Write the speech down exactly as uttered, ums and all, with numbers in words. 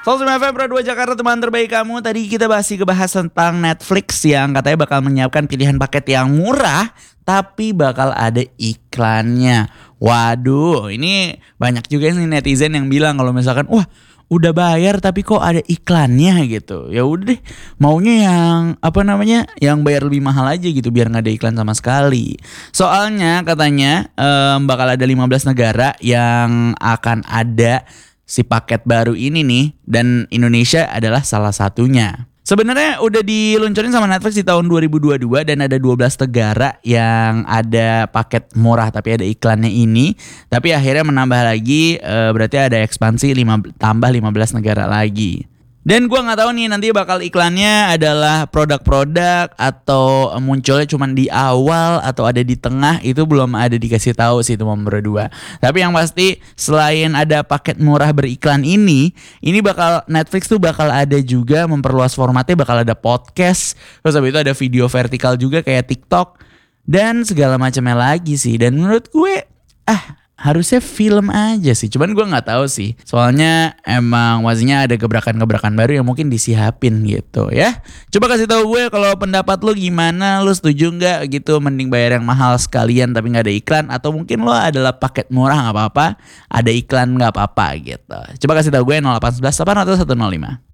seratus lima F M Pro dua Jakarta, teman terbaik kamu. Tadi kita masih ngebahas tentang Netflix yang katanya bakal menyiapkan pilihan paket yang murah tapi bakal ada iklannya. Waduh, ini banyak juga nih netizen yang bilang kalau misalkan wah udah bayar tapi kok ada iklannya gitu. Ya udah deh, maunya yang apa namanya, yang bayar lebih mahal aja gitu biar nggak ada iklan sama sekali. Soalnya katanya um, bakal ada lima belas negara yang akan ada si paket baru ini nih, dan Indonesia adalah salah satunya. Sebenarnya udah diluncurin sama Netflix di tahun dua ribu dua puluh dua dan ada dua belas negara yang ada paket murah tapi ada iklannya ini. Tapi akhirnya menambah lagi, e, berarti ada ekspansi lima, tambah lima belas negara lagi. Dan gue gak tahu nih nanti bakal iklannya adalah produk-produk atau munculnya cuma di awal atau ada di tengah, itu belum ada dikasih tahu sih itu nomor dua. Tapi yang pasti selain ada paket murah beriklan ini, ini bakal Netflix tuh bakal ada juga memperluas formatnya, bakal ada podcast, terus habis itu ada video vertikal juga kayak TikTok dan segala macamnya lagi sih. Dan menurut gue ah harusnya film aja sih, cuman gue nggak tahu sih. Soalnya emang maksudnya ada gebrakan-gebrakan baru yang mungkin disiapin gitu ya. Coba kasih tahu gue kalau pendapat lo gimana, lo setuju nggak gitu? Mending bayar yang mahal sekalian tapi nggak ada iklan, atau mungkin lo adalah paket murah nggak apa-apa, ada iklan nggak apa-apa gitu. Coba kasih tahu gue nol delapan satu satu delapan nol satu nol lima.